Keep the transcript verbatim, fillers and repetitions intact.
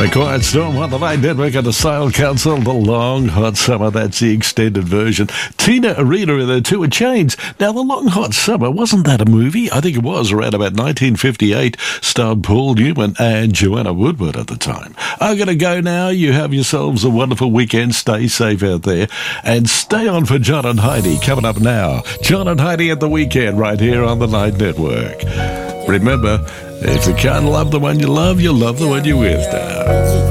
The Quiet Storm on the Night Network and the Style Council, The Long Hot Summer. That's the extended version. Tina Arena in the Two of Chains. Now, The Long Hot Summer, wasn't that a movie? I think it was around about nineteen fifty-eight. Starred Paul Newman and Joanna Woodward at the time. I'm going to go now. You have yourselves a wonderful weekend. Stay safe out there. And stay on for John and Heidi coming up now. John and Heidi at the weekend right here on the Night Network. Remember, if you can't love the one you love, you love the one you're with now.